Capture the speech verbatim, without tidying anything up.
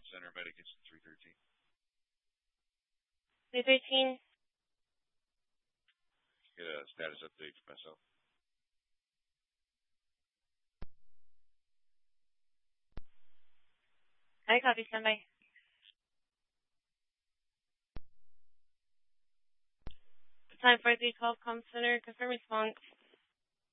Center, medication three thirteen. three thirteen. Get a status update for myself. I copy, standby. Time for three twelve, Com Center, confirm response.